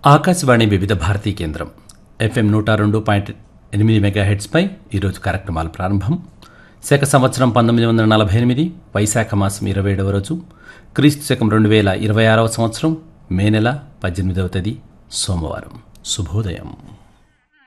ఆకాశవాణి వివిధ భారతీ కేంద్రం FM 102.8 మెగాహెర్ట్జ్పై ఈరోజు కార్యక్రమాలు ప్రారంభం. శక సంవత్సరం 1948, వైశాఖ మాసం 27వ రోజు, క్రీస్తు శకం 2026వ సంవత్సరం మే నెల 18వ తేదీ సోమవారం. శుభోదయం.